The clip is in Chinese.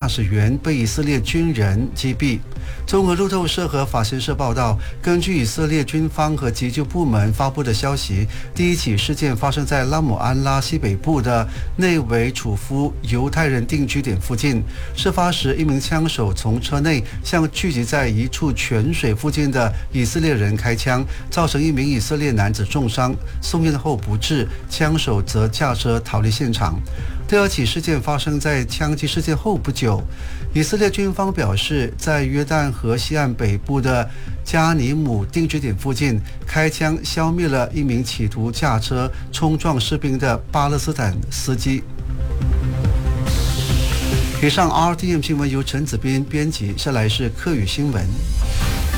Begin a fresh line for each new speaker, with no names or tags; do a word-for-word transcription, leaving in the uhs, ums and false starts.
驶员被以色列军人击毙。综合路透社和法新社报道，根据以色列军方和急救部门发布的消息，第一起事件发生在拉姆安拉西北部的内维楚夫犹太人定居点附近。事发时，一名枪手从车内向聚集在一处泉水附近的以色列人开枪，造成一名以色列男子重伤，送院后不治，枪手则驾车逃离现场。第二起事件发生在枪击事件后不久，以色列军方表示，在约旦河西岸北部的加尼姆定居点附近开枪消灭了一名企图驾车冲撞士兵的巴勒斯坦司机。以上 R T M 新闻由陈子斌编辑，下来是客语新闻。